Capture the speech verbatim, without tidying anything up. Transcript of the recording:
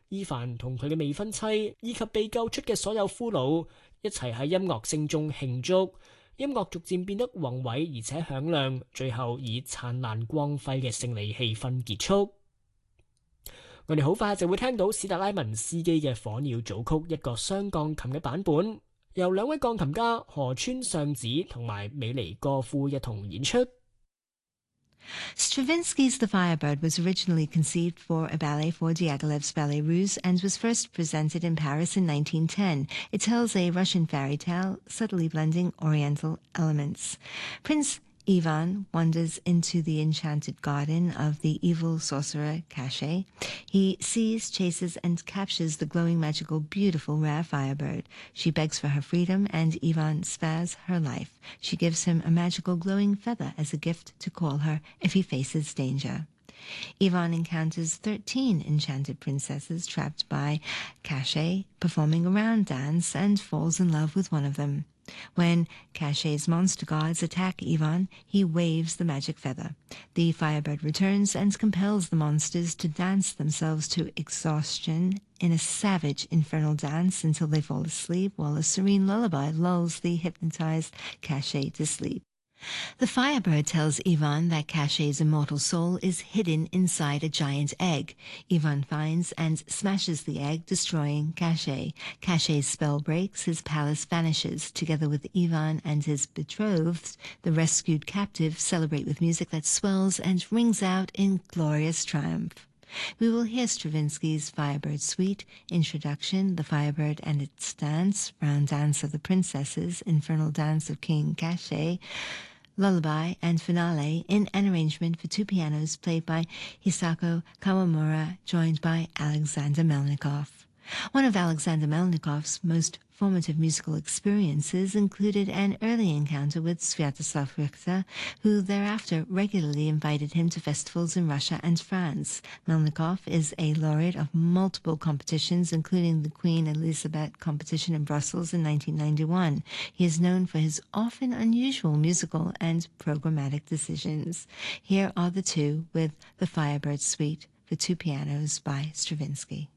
伊凡同佢嘅未婚妻以及被救出嘅所有俘虜一齊喺音樂聲中慶祝，音樂逐漸變得宏偉而且響亮，最後以燦爛光輝嘅勝利氣氛結束。我哋好快就會聽到史特拉文斯基嘅火鳥組曲一個雙鋼琴嘅版本，由兩位鋼琴家河川尚子同埋美尼戈夫一同演出。 Stravinsky's The Firebird was originally conceived for a ballet for Diaghilev's Ballet Russe and was first presented in Paris in nineteen ten. It tells a Russian fairy tale, subtly blending Oriental elements. Prince Ivan wanders into the enchanted garden of the evil sorcerer Kashay. He sees, chases, and captures the glowing, magical, beautiful, rare firebird. She begs for her freedom, and Ivan spares her life. She gives him a magical, glowing feather as a gift to call her if he faces danger. Ivan encounters thirteen enchanted princesses trapped by Kashay performing a round dance and falls in love with one of them. When Kashay's monster gods attack Ivan, he waves the magic feather. The firebird returns and compels the monsters to dance themselves to exhaustion in a savage infernal dance until they fall asleep, while a serene lullaby lulls the hypnotized Kashay to sleep. The firebird tells Ivan that Kashay's immortal soul is hidden inside a giant egg. Ivan finds and smashes the egg, destroying Kashay. Kashay's spell breaks, his palace vanishes. Together with Ivan and his betrothed, the rescued captive celebrate with music that swells and rings out in glorious triumph. We will hear Stravinsky's Firebird Suite, Introduction, The Firebird and its Dance, Round Dance of the Princesses, Infernal Dance of King Kashay, Lullaby, and Finale in an arrangement for two pianos played by Hisako Kawamura, joined by Alexander Melnikov. One of Alexander Melnikov's most formative musical experiences included an early encounter with Sviatoslav Richter, who thereafter regularly invited him to festivals in Russia and France. Melnikov is a laureate of multiple competitions, including the Queen Elizabeth competition in Brussels in nineteen ninety-one. He is known for his often unusual musical and programmatic decisions. Here are the two with the Firebird Suite for two pianos by Stravinsky.